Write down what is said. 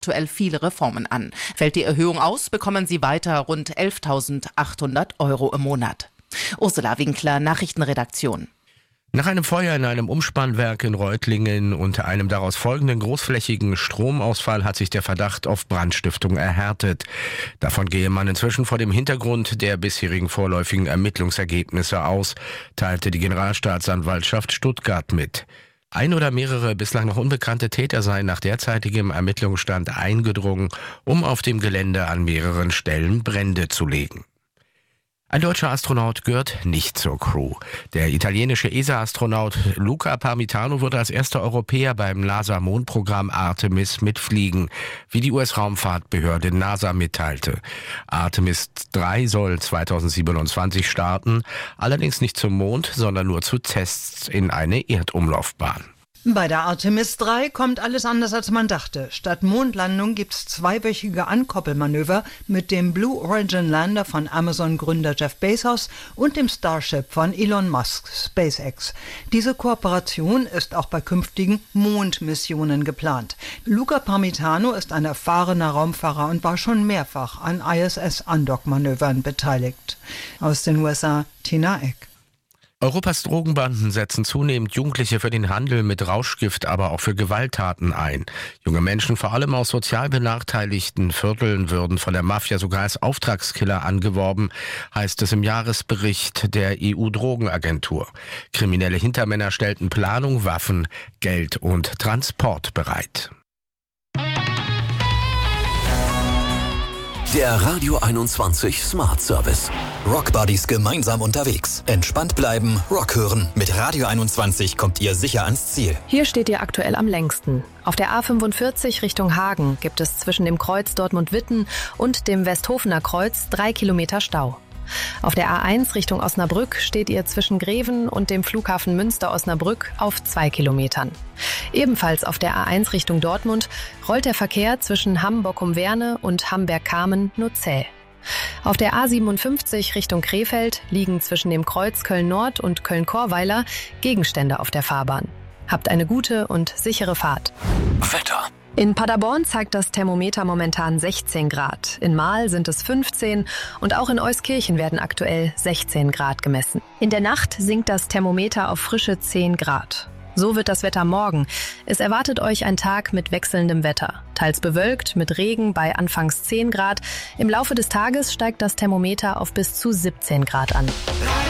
aktuell viele Reformen an. Fällt die Erhöhung aus, bekommen sie weiter rund 11.800 € im Monat. Ursula Winkler, Nachrichtenredaktion. Nach einem Feuer in einem Umspannwerk in Reutlingen und einem daraus folgenden großflächigen Stromausfall hat sich der Verdacht auf Brandstiftung erhärtet. Davon gehe man inzwischen vor dem Hintergrund der bisherigen vorläufigen Ermittlungsergebnisse aus, teilte die Generalstaatsanwaltschaft Stuttgart mit. Ein oder mehrere bislang noch unbekannte Täter seien nach derzeitigem Ermittlungsstand eingedrungen, um auf dem Gelände an mehreren Stellen Brände zu legen. Ein deutscher Astronaut gehört nicht zur Crew. Der italienische ESA-Astronaut Luca Parmitano wird als erster Europäer beim NASA-Mondprogramm Artemis mitfliegen, wie die US-Raumfahrtbehörde NASA mitteilte. Artemis 3 soll 2027 starten, allerdings nicht zum Mond, sondern nur zu Tests in eine Erdumlaufbahn. Bei der Artemis 3 kommt alles anders, als man dachte. Statt Mondlandung gibt's zweiwöchige Ankoppelmanöver mit dem Blue Origin Lander von Amazon-Gründer Jeff Bezos und dem Starship von Elon Musk, SpaceX. Diese Kooperation ist auch bei künftigen Mondmissionen geplant. Luca Parmitano ist ein erfahrener Raumfahrer und war schon mehrfach an ISS-Andock-Manövern beteiligt. Aus den USA, Tina Eck. Europas Drogenbanden setzen zunehmend Jugendliche für den Handel mit Rauschgift, aber auch für Gewalttaten ein. Junge Menschen, vor allem aus sozial benachteiligten Vierteln, würden von der Mafia sogar als Auftragskiller angeworben, heißt es im Jahresbericht der EU-Drogenagentur. Kriminelle Hintermänner stellten Planung, Waffen, Geld und Transport bereit. Der Radio 21 Smart Service. Rock Buddies gemeinsam unterwegs. Entspannt bleiben, Rock hören. Mit Radio 21 kommt ihr sicher ans Ziel. Hier steht ihr aktuell am längsten. Auf der A45 Richtung Hagen gibt es zwischen dem Kreuz Dortmund-Witten und dem Westhofener Kreuz 3 Kilometer Stau. Auf der A1 Richtung Osnabrück steht ihr zwischen Greven und dem Flughafen Münster-Osnabrück auf 2 Kilometern. Ebenfalls auf der A1 Richtung Dortmund rollt der Verkehr zwischen Hamm-Bockum-Werne und Hamberg-Kamen nur zäh. Auf der A57 Richtung Krefeld liegen zwischen dem Kreuz Köln-Nord und Köln-Korweiler Gegenstände auf der Fahrbahn. Habt eine gute und sichere Fahrt. Wetter. In Paderborn zeigt das Thermometer momentan 16 Grad. In Marl sind es 15 und auch in Euskirchen werden aktuell 16 Grad gemessen. In der Nacht sinkt das Thermometer auf frische 10 Grad. So wird das Wetter morgen. Es erwartet euch ein Tag mit wechselndem Wetter. Teils bewölkt, mit Regen bei anfangs 10 Grad. Im Laufe des Tages steigt das Thermometer auf bis zu 17 Grad an.